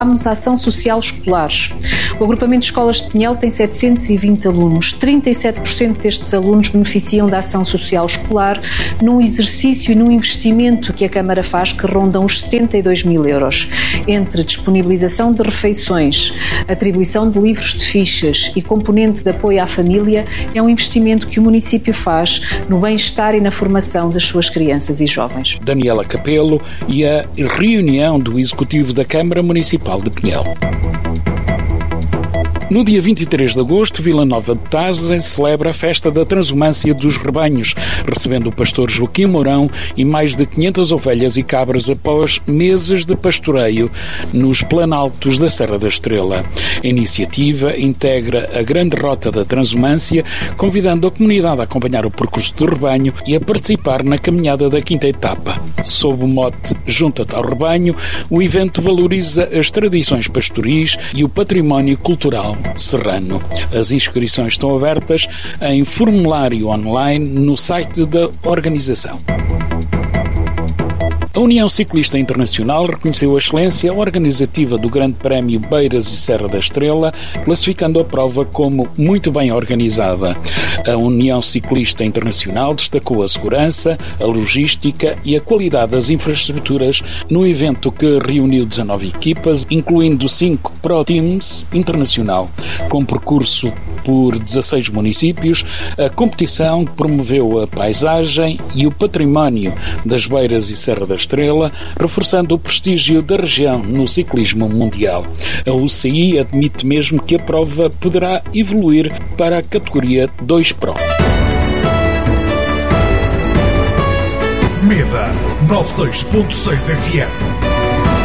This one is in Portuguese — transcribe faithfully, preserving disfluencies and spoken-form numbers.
Vamos à ação social escolares. O agrupamento de escolas de Pinhel tem setecentos e vinte alunos. trinta e sete por cento destes alunos beneficiam da ação social escolar num exercício e num investimento que a Câmara faz que rondam os setenta e dois mil euros. Entre disponibilização de refeições, atribuição de livros de fichas e componente de apoio à família, é um investimento que o município faz no bem-estar e na formação das suas crianças e jovens. Daniela Capelo e a reunião do Executivo da Câmara Municipal de Pinhel. No dia vinte e três de agosto, Vila Nova de Tazem celebra a festa da transumância dos rebanhos, recebendo o pastor Joaquim Mourão e mais de quinhentas ovelhas e cabras após meses de pastoreio nos planaltos da Serra da Estrela. A iniciativa integra a grande rota da transumância, convidando a comunidade a acompanhar o percurso do rebanho e a participar na caminhada da quinta etapa. Sob o mote Junta-te ao Rebanho, o evento valoriza as tradições pastoris e o património cultural serrano. As inscrições estão abertas em formulário online no site da organização. A União Ciclista Internacional reconheceu a excelência organizativa do Grande Prémio Beiras e Serra da Estrela, classificando a prova como muito bem organizada. A União Ciclista Internacional destacou a segurança, a logística e a qualidade das infraestruturas no evento que reuniu dezanove equipas, incluindo cinco Pro Teams Internacional, com percurso por dezasseis municípios. A competição promoveu a paisagem e o património das Beiras e Serra da Estrela, reforçando o prestígio da região no ciclismo mundial. A U C I admite mesmo que a prova poderá evoluir para a categoria dois Pro. Meda noventa e seis ponto seis F M